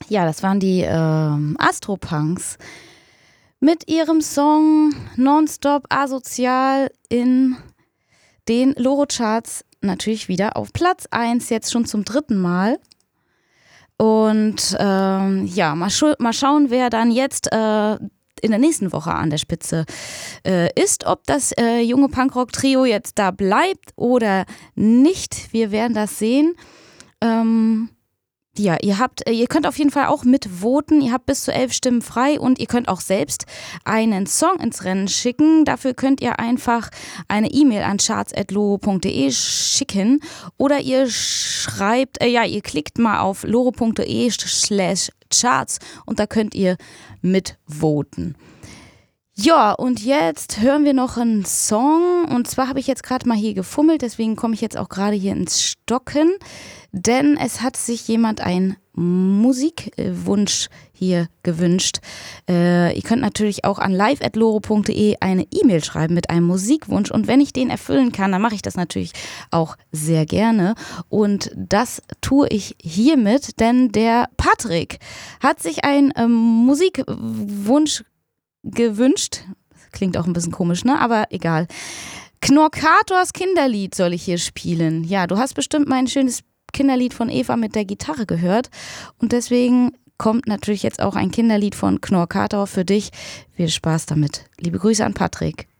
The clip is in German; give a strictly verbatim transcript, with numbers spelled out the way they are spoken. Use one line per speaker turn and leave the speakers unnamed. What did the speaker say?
Ja, das waren die ähm, Astropunks mit ihrem Song Nonstop Asozial in den Loro-Charts natürlich wieder auf Platz eins, jetzt schon zum dritten Mal. Und ähm, ja, mal, schu- mal schauen, wer dann jetzt äh, in der nächsten Woche an der Spitze äh, ist, ob das äh, junge Punkrock-Trio jetzt da bleibt oder nicht. Wir werden das sehen. Ähm, ja, ihr habt, ihr könnt auf jeden Fall auch mitvoten. Ihr habt bis zu elf Stimmen frei und ihr könnt auch selbst einen Song ins Rennen schicken. Dafür könnt ihr einfach eine E-Mail an charts at loro punkt de schicken oder ihr schreibt, äh, ja, ihr klickt mal auf loro punkt de slash charts und da könnt ihr mitvoten. Ja, und jetzt hören wir noch einen Song und zwar habe ich jetzt gerade mal hier gefummelt, deswegen komme ich jetzt auch gerade hier ins Stocken, denn es hat sich jemand einen Musikwunsch hier gewünscht. Äh, ihr könnt natürlich auch an live at loro punkt de eine E-Mail schreiben mit einem Musikwunsch und wenn ich den erfüllen kann, dann mache ich das natürlich auch sehr gerne und das tue ich hiermit, denn der Patrick hat sich einen ähm, Musikwunsch gewünscht. Klingt auch ein bisschen komisch, ne? Aber egal. Knorkators Kinderlied soll ich hier spielen. Ja, du hast bestimmt mein schönes Kinderlied von Eva mit der Gitarre gehört. Und deswegen kommt natürlich jetzt auch ein Kinderlied von Knorkator für dich. Viel Spaß damit. Liebe Grüße an Patrick.